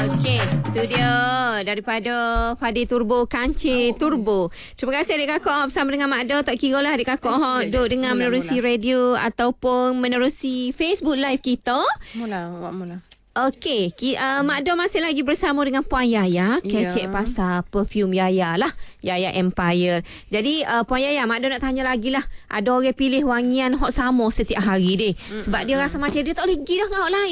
Okey, itu dia daripada Fadil Turbo, Kancil Turbo. Terima kasih adik kakak bersama dengan Mak Do. Tak kira lah adik kakak duduk dengan menerusi radio ataupun menerusi Facebook live kita. Mula. Okey, Mak Do masih lagi bersama dengan Puan Yaya. Kecek pasal perfume Yaya lah. Yaya Empire. Jadi Puan Yaya, Mak Do nak tanya lagi lah. Ada orang pilih wangian hot sama setiap hari deh. Sebab dia rasa macam dia tak boleh pergi dah dengan orang lain.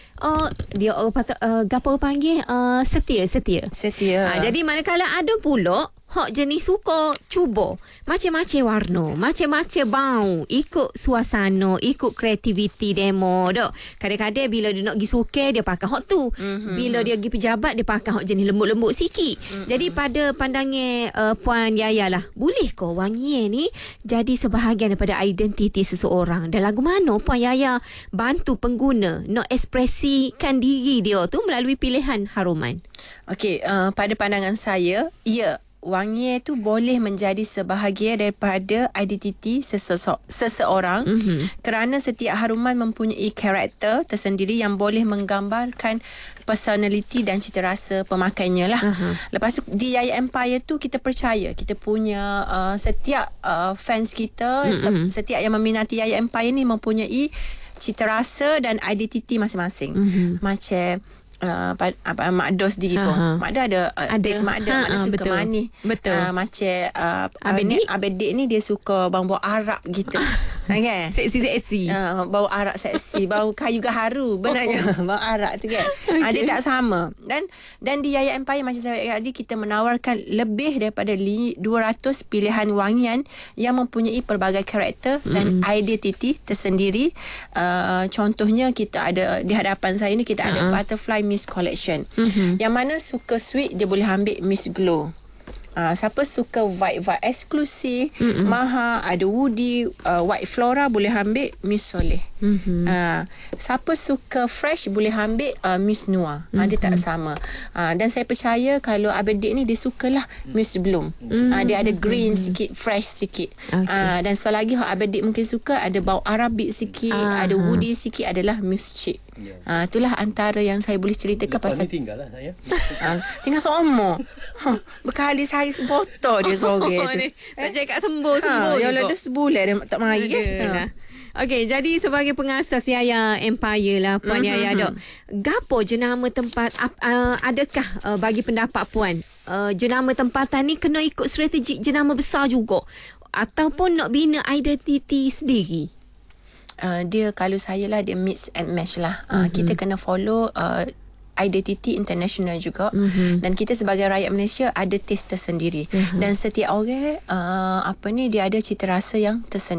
Dia orang patut gapo panggil setia. Jadi manakala ada pula hak jenis suka cuba macam-macam warna, macam-macam bau, ikut suasana, ikut kreativiti demo dak. Kadang-kadang bila dia nak pergi suka dia pakai hak tu. Bila dia pergi pejabat dia pakai hak jenis lembut-lembut sikit. Jadi pada pandangan Puan Yaya lah, boleh ke wangian ni jadi sebahagian daripada identiti seseorang? Dan lagu mana Puan Yaya bantu pengguna nak ekspresikan diri dia tu melalui pilihan haruman? Okey, pada pandangan saya, ya, wangi tu boleh menjadi sebahagian daripada identiti seseorang kerana setiap haruman mempunyai karakter tersendiri yang boleh menggambarkan personality dan cita rasa pemakainya lah. Lepas tu di Yaya Empire tu kita percaya kita punya setiap fans kita, setiap yang meminati Yaya Empire ni mempunyai cita rasa dan identiti masing-masing. Macam Mak Do sendiri pun. Mak Do ada taste Mak Do suka manis. Betul. Macam Abedik ni dia suka bau arak gitu. Kan? Seksi. Bau arak seksi, bau kayu gaharu benarnya. Bau arak tu kan. Dia tak sama. Dan di Yaya Empire macam saya tadi, kita menawarkan lebih daripada 200 pilihan wangian yang mempunyai pelbagai karakter dan identiti tersendiri. Contohnya kita ada di hadapan saya ni, kita ada Butterfly Mist Collection. Yang mana suka sweet dia boleh ambil Mist Glow. Siapa suka vibe eksklusif, Maha, ada Woody, White Flora boleh ambil Mist Soleh. Siapa suka fresh boleh ambil Mist Noir. Dia tak sama. Dan saya percaya kalau Abedik ni dia sukalah Mist Bloom. Dia ada green sikit, fresh sikit. Dan so lagi Abedik mungkin suka ada bau Arabic sikit, ada Woody sikit, adalah Mist Chic. Itulah antara yang saya boleh ceritakan. Lepas pasal tinggal lah saya. Tinggal seumur. Berkali sehari sebotol dia sore tu. Tak jadi kat sembuh ya juga. dah sebulan dia tak mari kan. Okey, jadi sebagai pengasas Yaya Empire lah Puan Yaya dok. Gapo jenama tempat adakah bagi pendapat Puan jenama tempatan ni kena ikut strategi jenama besar juga ataupun nak bina identiti sendiri? Dia kalau saya lah, dia mix and match lah. Kita kena follow identiti international juga. Dan kita sebagai rakyat Malaysia ada taste tersendiri. Dan setiap orang dia ada cita rasa yang tersendiri.